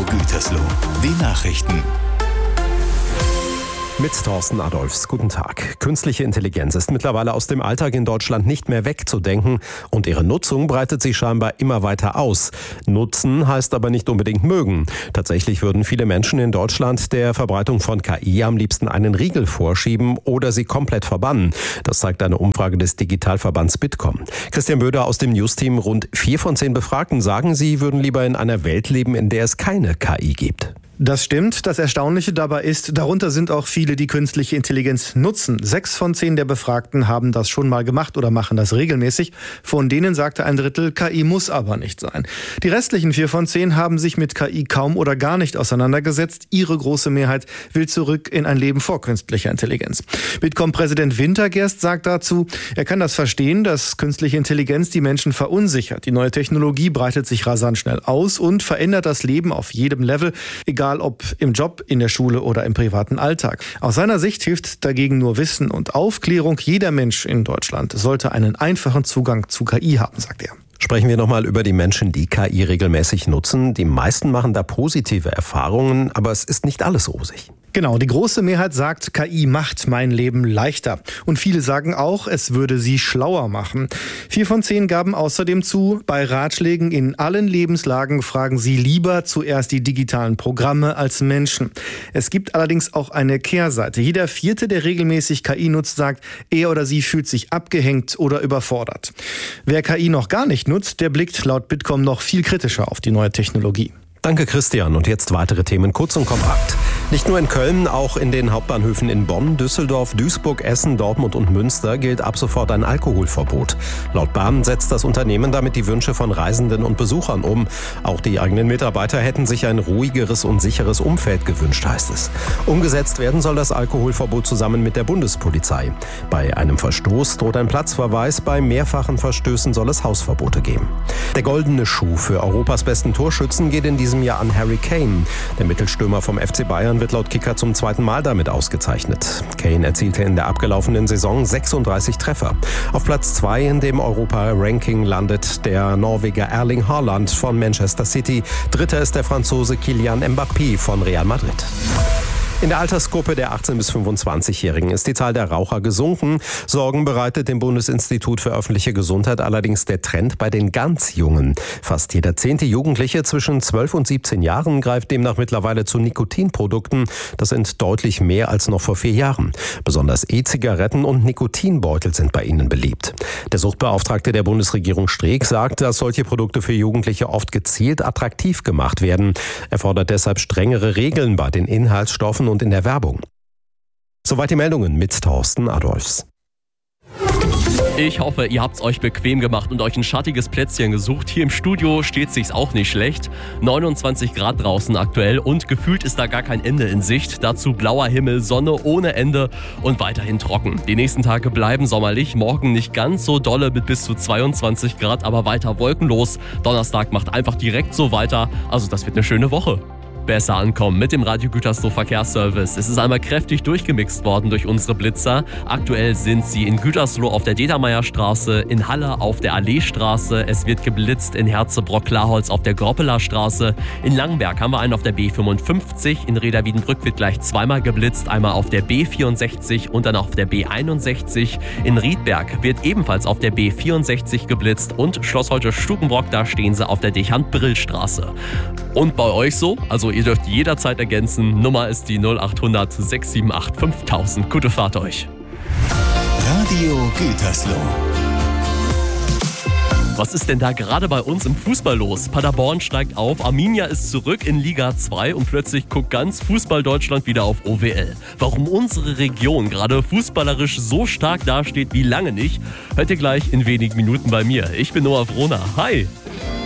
Gütersloh. Die Nachrichten. Mit Thorsten Adolfs. Guten Tag. Künstliche Intelligenz ist mittlerweile aus dem Alltag in Deutschland nicht mehr wegzudenken und ihre Nutzung breitet sich scheinbar immer weiter aus. Nutzen heißt aber nicht unbedingt mögen. Tatsächlich würden viele Menschen in Deutschland der Verbreitung von KI am liebsten einen Riegel vorschieben oder sie komplett verbannen. Das zeigt eine Umfrage des Digitalverbands Bitkom. Christian Böder aus dem News-Team. Rund 4 von 10 Befragten sagen, sie würden lieber in einer Welt leben, in der es keine KI gibt. Das stimmt. Das Erstaunliche dabei ist, darunter sind auch viele, die künstliche Intelligenz nutzen. 6 von 10 der Befragten haben das schon mal gemacht oder machen das regelmäßig. Von denen sagte ein Drittel, KI muss aber nicht sein. Die restlichen 4 von 10 haben sich mit KI kaum oder gar nicht auseinandergesetzt. Ihre große Mehrheit will zurück in ein Leben vor künstlicher Intelligenz. Bitkom-Präsident Wintergerst sagt dazu, er kann das verstehen, dass künstliche Intelligenz die Menschen verunsichert. Die neue Technologie breitet sich rasant schnell aus und verändert das Leben auf jedem Level, egal ob im Job, in der Schule oder im privaten Alltag. Aus seiner Sicht hilft dagegen nur Wissen und Aufklärung. Jeder Mensch in Deutschland sollte einen einfachen Zugang zu KI haben, sagt er. Sprechen wir nochmal über die Menschen, die KI regelmäßig nutzen. Die meisten machen da positive Erfahrungen, aber es ist nicht alles rosig. Genau, die große Mehrheit sagt, KI macht mein Leben leichter. Und viele sagen auch, es würde sie schlauer machen. 4 von 10 gaben außerdem zu, bei Ratschlägen in allen Lebenslagen fragen sie lieber zuerst die digitalen Programme als Menschen. Es gibt allerdings auch eine Kehrseite. Jeder 4., der regelmäßig KI nutzt, sagt, er oder sie fühlt sich abgehängt oder überfordert. Wer KI noch gar nicht nutzt, der blickt laut Bitkom noch viel kritischer auf die neue Technologie. Danke, Christian. Und jetzt weitere Themen kurz und kompakt. Nicht nur in Köln, auch in den Hauptbahnhöfen in Bonn, Düsseldorf, Duisburg, Essen, Dortmund und Münster gilt ab sofort ein Alkoholverbot. Laut Bahn setzt das Unternehmen damit die Wünsche von Reisenden und Besuchern um. Auch die eigenen Mitarbeiter hätten sich ein ruhigeres und sicheres Umfeld gewünscht, heißt es. Umgesetzt werden soll das Alkoholverbot zusammen mit der Bundespolizei. Bei einem Verstoß droht ein Platzverweis, bei mehrfachen Verstößen soll es Hausverbote geben. Der goldene Schuh für Europas besten Torschützen geht in diesem Jahr an Harry Kane. Der Mittelstürmer vom FC Bayern wird laut Kicker zum 2. Mal damit ausgezeichnet. Kane erzielte in der abgelaufenen Saison 36 Treffer. Auf Platz 2 in dem Europa-Ranking landet der Norweger Erling Haaland von Manchester City. Dritter ist der Franzose Kylian Mbappé von Real Madrid. In der Altersgruppe der 18- bis 25-Jährigen ist die Zahl der Raucher gesunken. Sorgen bereitet dem Bundesinstitut für öffentliche Gesundheit allerdings der Trend bei den ganz Jungen. Fast jeder 10. Jugendliche zwischen 12 und 17 Jahren greift demnach mittlerweile zu Nikotinprodukten. Das sind deutlich mehr als noch vor 4 Jahren. Besonders E-Zigaretten und Nikotinbeutel sind bei ihnen beliebt. Der Suchtbeauftragte der Bundesregierung Streeck sagt, dass solche Produkte für Jugendliche oft gezielt attraktiv gemacht werden. Er fordert deshalb strengere Regeln bei den Inhaltsstoffen und in der Werbung. Soweit die Meldungen mit Thorsten Adolfs. Ich hoffe, ihr habt's euch bequem gemacht und euch ein schattiges Plätzchen gesucht. Hier im Studio steht sich's auch nicht schlecht. 29 Grad draußen aktuell und gefühlt ist da gar kein Ende in Sicht. Dazu blauer Himmel, Sonne ohne Ende und weiterhin trocken. Die nächsten Tage bleiben sommerlich, morgen nicht ganz so dolle mit bis zu 22 Grad, aber weiter wolkenlos. Donnerstag macht einfach direkt so weiter, also das wird eine schöne Woche. Besser ankommen mit dem Radio Gütersloh Verkehrsservice. Es ist einmal kräftig durchgemixt worden durch unsere Blitzer. Aktuell sind sie in Gütersloh auf der Dedermeierstraße, in Halle auf der Alleestraße. Es wird geblitzt in Herzebrock-Klarholz auf der Groppeler Straße. In Langenberg haben wir einen auf der B55. In Reda-Wiedenbrück wird gleich zweimal geblitzt. Einmal auf der B64 und dann auf der B61. In Riedberg wird ebenfalls auf der B64 geblitzt. Und Schloss Holte-Stukenbrock, da stehen sie auf der Dechant-Brill-Straße. Und bei euch so? Also ihr dürft jederzeit ergänzen. Nummer ist die 0800 678 5000. Gute Fahrt euch. Radio Gütersloh. Was ist denn da gerade bei uns im Fußball los? Paderborn steigt auf, Arminia ist zurück in Liga 2 und plötzlich guckt ganz Fußball-Deutschland wieder auf OWL. Warum unsere Region gerade fußballerisch so stark dasteht wie lange nicht, hört ihr gleich in wenigen Minuten bei mir. Ich bin Noah Wroner. Hi!